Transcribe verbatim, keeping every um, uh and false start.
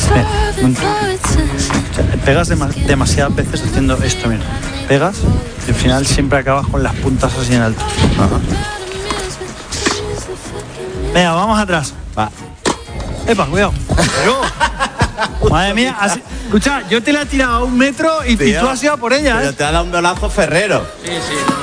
Pegas dema- demasiadas veces haciendo esto, mira. Pegas y al final siempre acabas con las puntas así en alto. Ajá. Venga, vamos atrás. Va. Epa, cuidado. Pero, madre mía, así, escucha, yo te la he tirado a un metro y, y tú has ido a por ella, Pero ¿eh? te ha dado un golazo Ferrero. Sí, sí.